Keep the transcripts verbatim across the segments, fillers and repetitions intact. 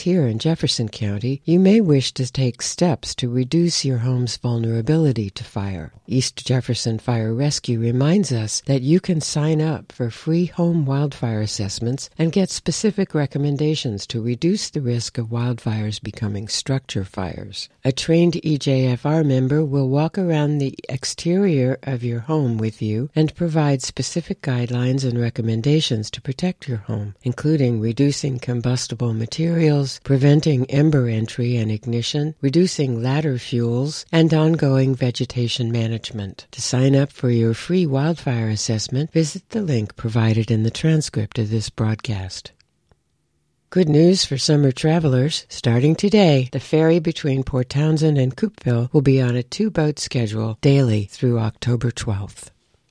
here in Jefferson County, you may wish to take steps to reduce your home's vulnerability to fire. East Jefferson Fire Rescue reminds us that you can sign up for free home wildfire assessments and get specific recommendations to reduce the risk of wildfires becoming structure fires. A trained E J F R member will walk around the exterior of your home with you and provide specific guidelines and recommendations to protect your home, including reducing combustible materials, preventing ember entry and ignition, reducing ladder fuels, and ongoing vegetation management. To sign up for your free wildfire assessment, visit the link provided in the transcript of this broadcast. Good news for summer travelers. Starting today, the ferry between Port Townsend and Coupeville will be on a two-boat schedule daily through October twelfth.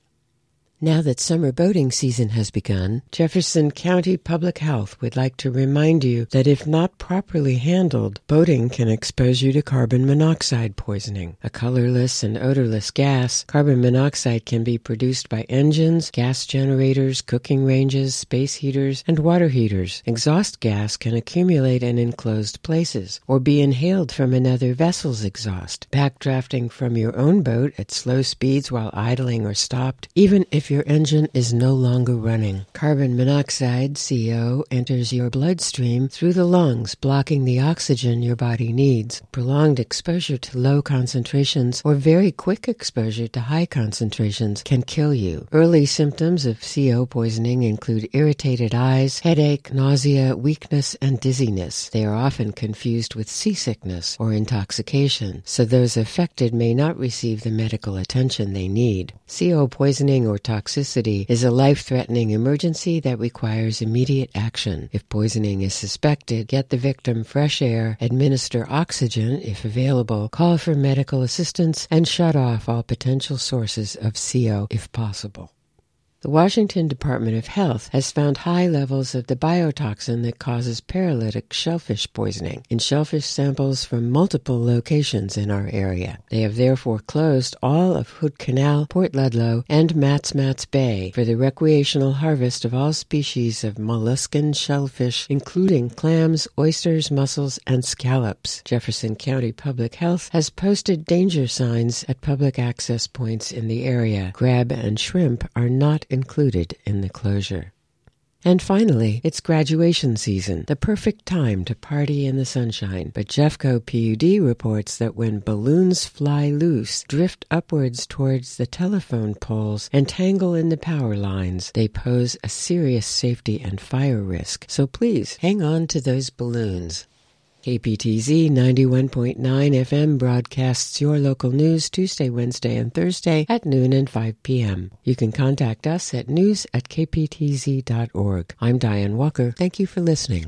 Now that summer boating season has begun, Jefferson County Public Health would like to remind you that if not properly handled, boating can expose you to carbon monoxide poisoning. A colorless and odorless gas, carbon monoxide can be produced by engines, gas generators, cooking ranges, space heaters, and water heaters. Exhaust gas can accumulate in enclosed places or be inhaled from another vessel's exhaust. Backdrafting from your own boat at slow speeds while idling or stopped, even if your engine is no longer running. Carbon monoxide, C O, enters your bloodstream through the lungs, blocking the oxygen your body needs. Prolonged exposure to low concentrations or very quick exposure to high concentrations can kill you. Early symptoms of C O poisoning include irritated eyes, headache, nausea, weakness, and dizziness. They are often confused with seasickness or intoxication, so those affected may not receive the medical attention they need. C O poisoning or toxicity is a life-threatening emergency that requires immediate action. If poisoning is suspected, get the victim fresh air, administer oxygen if available, call for medical assistance, and shut off all potential sources of C O if possible. The Washington Department of Health has found high levels of the biotoxin that causes paralytic shellfish poisoning in shellfish samples from multiple locations in our area. They have therefore closed all of Hood Canal, Port Ludlow, and Mats Mats Bay for the recreational harvest of all species of molluscan shellfish, including clams, oysters, mussels, and scallops. Jefferson County Public Health has posted danger signs at public access points in the area. Crab and shrimp are not included in the closure. And finally, it's graduation season, the perfect time to party in the sunshine. But Jeffco P U D reports that when balloons fly loose, drift upwards towards the telephone poles, and tangle in the power lines, they pose a serious safety and fire risk. So please, hang on to those balloons. K P T Z ninety-one point nine F M broadcasts your local news Tuesday, Wednesday, and Thursday at noon and five p.m. You can contact us at news at k p t z dot org. I'm Diane Walker. Thank you for listening.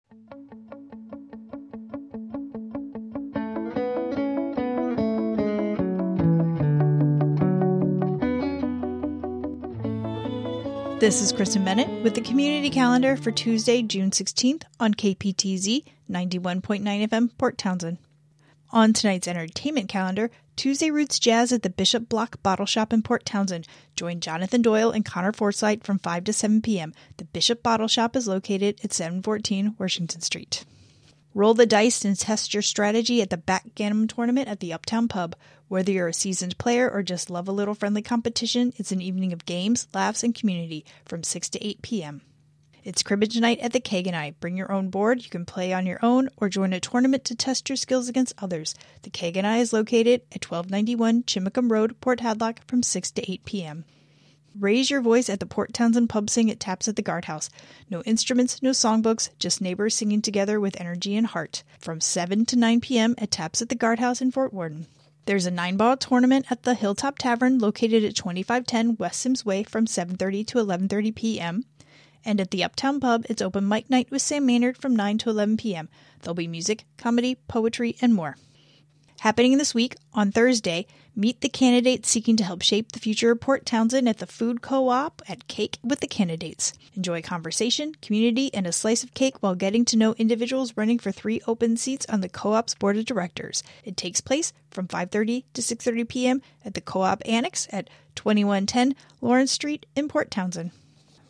This is Kristen Bennett with the Community Calendar for Tuesday, June sixteenth on K P T Z ninety-one point nine F M, Port Townsend. On tonight's entertainment calendar, Tuesday Roots Jazz at the Bishop Block Bottle Shop in Port Townsend. Join Jonathan Doyle and Connor Forsythe from five to seven p.m. The Bishop Bottle Shop is located at seven fourteen Washington Street. Roll the dice and test your strategy at the Backgammon Tournament at the Uptown Pub. Whether you're a seasoned player or just love a little friendly competition, it's an evening of games, laughs, and community from six to eight p.m. It's cribbage night at the Kaganai. Bring your own board. You can play on your own or join a tournament to test your skills against others. The Kaganai is located at twelve ninety-one Chimacum Road, Port Hadlock from six to eight p.m. Raise your voice at the Port Townsend Pub Sing at Taps at the Guardhouse. No instruments, no songbooks, just neighbors singing together with energy and heart. From seven to nine p.m. at Taps at the Guardhouse in Fort Worden. There's a nine-ball tournament at the Hilltop Tavern located at twenty-five ten West Sims Way from seven thirty to eleven thirty p.m. And at the Uptown Pub, it's open mic night with Sam Maynard from nine to eleven p.m. There'll be music, comedy, poetry, and more. Happening this week, on Thursday, meet the candidates seeking to help shape the future of Port Townsend at the Food Co-op at Cake with the Candidates. Enjoy conversation, community, and a slice of cake while getting to know individuals running for three open seats on the Co-op's Board of Directors. It takes place from five thirty to six thirty p.m. at the Co-op Annex at twenty-one ten Lawrence Street in Port Townsend.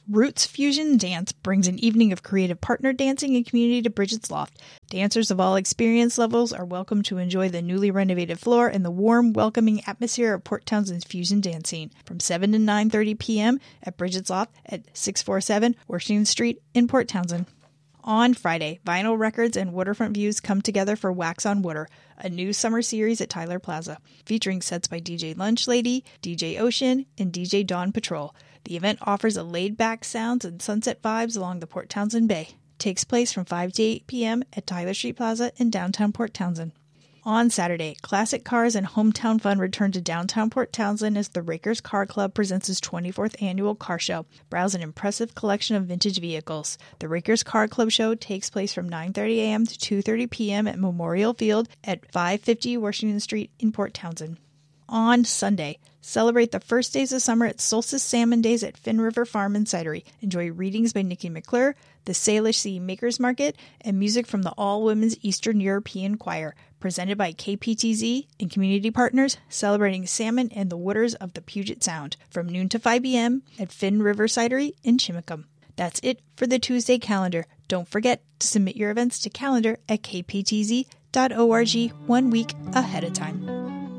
Roots Fusion Dance brings an evening of creative partner dancing and community to Bridget's Loft. Dancers of all experience levels are welcome to enjoy the newly renovated floor and the warm, welcoming atmosphere of Port Townsend's fusion dance scene from seven to nine thirty p.m. at Bridget's Loft at six forty-seven Washington Street in Port Townsend. On Friday, Vinyl Records and Waterfront Views come together for Wax on Water, a new summer series at Tyler Plaza, featuring sets by D J Lunch Lady, D J Ocean, and D J Dawn Patrol. The event offers a laid-back sounds and sunset vibes along the Port Townsend Bay. It takes place from five to eight p.m. at Tyler Street Plaza in downtown Port Townsend. On Saturday, Classic Cars and Hometown Fun return to downtown Port Townsend as the Rakers Car Club presents its twenty-fourth annual car show. Browse an impressive collection of vintage vehicles. The Rakers Car Club show takes place from nine thirty a.m. to two thirty p.m. at Memorial Field at five fifty Washington Street in Port Townsend. On Sunday, celebrate the first days of summer at Solstice Salmon Days at Finn River Farm and Cidery. Enjoy readings by Nikki McClure, the Salish Sea Makers Market, and music from the All-Women's Eastern European Choir, presented by K P T Z and community partners, celebrating salmon and the waters of the Puget Sound, from noon to five p.m. at Finn River Cidery in Chimicum. That's it for the Tuesday calendar. Don't forget to submit your events to calendar at k p t z dot org one week ahead of time.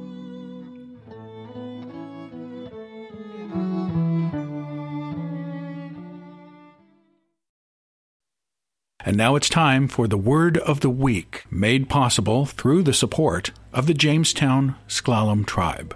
And now it's time for the Word of the Week, made possible through the support of the Jamestown S'Klallam Tribe.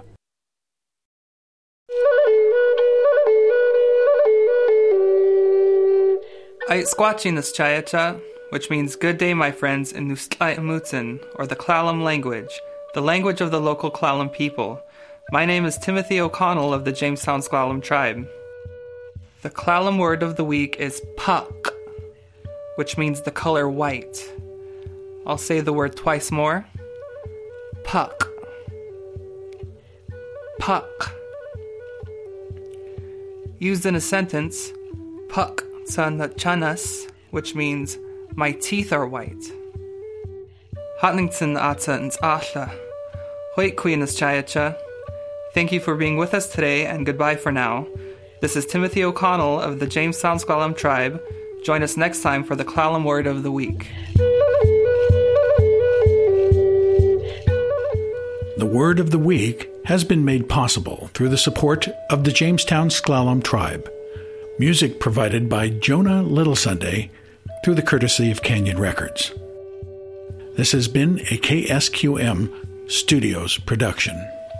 I squatching this chayacha, which means good day, my friends, in Nustla'imutsin, or the Klallam language, the language of the local Klallam people. My name is Timothy O'Connell of the Jamestown S'Klallam Tribe. The Klallam word of the week is puck, which means the color white. I'll say the word twice more. Puck. Puck. Used in a sentence, puck chanas, which means my teeth are white. Hatnington atsa ns ahla. Hoit queenas chayacha. Thank you for being with us today, and goodbye for now. This is Timothy O'Connell of the Jamestown S'Klallam Tribe. Join us next time for the Klallam Word of the Week. The Word of the Week has been made possible through the support of the Jamestown S'Klallam Tribe. Music provided by Jonah Little Sunday through the courtesy of Canyon Records. This has been a K S Q M Studios production.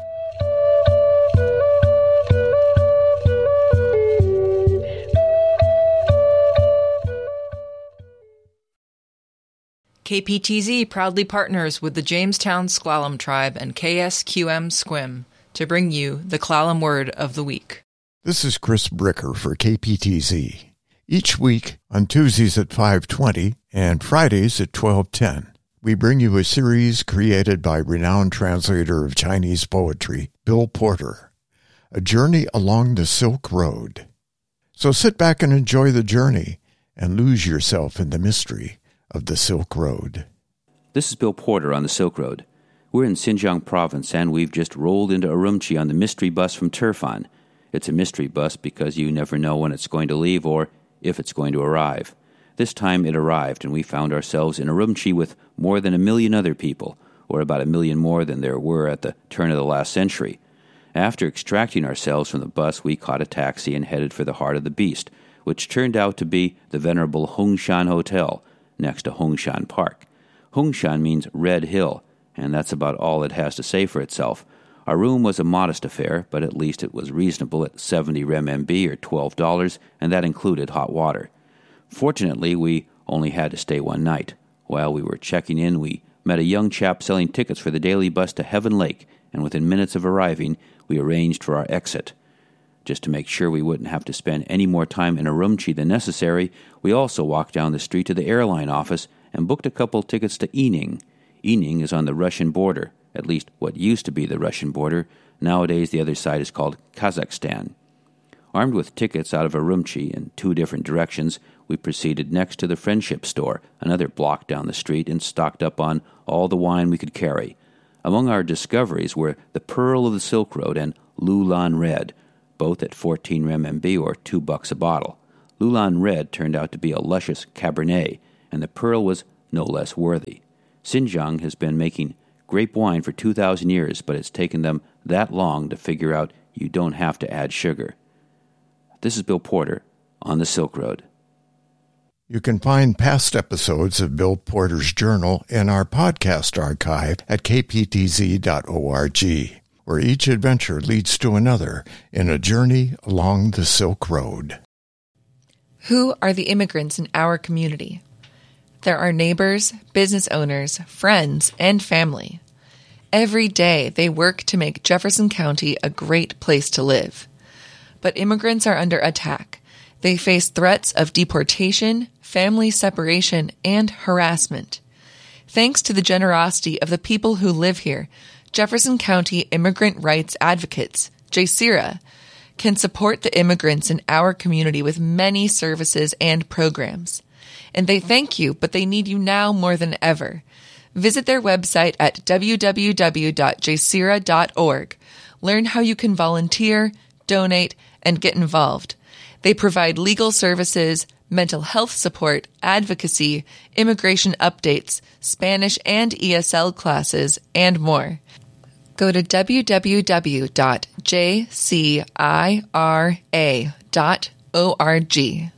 K P T Z proudly partners with the Jamestown S'Klallam Tribe and K S Q M Squim to bring you the Klallam Word of the Week. This is Chris Bricker for K P T Z. Each week, on Tuesdays at five twenty and Fridays at twelve ten, we bring you a series created by renowned translator of Chinese poetry, Bill Porter, A Journey Along the Silk Road. So sit back and enjoy the journey and lose yourself in the mystery of the Silk Road. This is Bill Porter on the Silk Road. We're in Xinjiang province, and we've just rolled into Urumqi on the mystery bus from Turfan. It's a mystery bus because you never know when it's going to leave or if it's going to arrive. This time it arrived, and we found ourselves in Urumqi with more than a million other people, or about a million more than there were at the turn of the last century. After extracting ourselves from the bus, we caught a taxi and headed for the heart of the beast, which turned out to be the venerable Hongshan Hotel, next to Hongshan Park. Hongshan means Red Hill, and that's about all it has to say for itself. Our room was a modest affair, but at least it was reasonable at seventy renminbi or twelve dollars, and that included hot water. Fortunately, we only had to stay one night. While we were checking in, we met a young chap selling tickets for the daily bus to Heaven Lake, and within minutes of arriving, we arranged for our exit. Just to make sure we wouldn't have to spend any more time in Urumqi than necessary, we also walked down the street to the airline office and booked a couple tickets to Ening. Ening is on the Russian border, at least what used to be the Russian border. Nowadays, the other side is called Kazakhstan. Armed with tickets out of Urumqi in two different directions, we proceeded next to the Friendship Store, another block down the street, and stocked up on all the wine we could carry. Among our discoveries were the Pearl of the Silk Road and Lulan Red, both at fourteen renminbi or two bucks a bottle. Lulan Red turned out to be a luscious Cabernet, and the Pearl was no less worthy. Xinjiang has been making grape wine for two thousand years, but it's taken them that long to figure out you don't have to add sugar. This is Bill Porter on the Silk Road. You can find past episodes of Bill Porter's Journal in our podcast archive at k p t z dot org, where each adventure leads to another in a journey along the Silk Road. Who are the immigrants in our community? There are neighbors, business owners, friends, and family. Every day they work to make Jefferson County a great place to live. But immigrants are under attack. They face threats of deportation, family separation, and harassment. Thanks to the generosity of the people who live here, Jefferson County Immigrant Rights Advocates, J C R A, can support the immigrants in our community with many services and programs. And they thank you, but they need you now more than ever. Visit their website at w w w dot j c r a dot org. Learn how you can volunteer, donate, and get involved. They provide legal services, mental health support, advocacy, immigration updates, Spanish and E S L classes, and more. Go to w w w dot j c i r a dot org.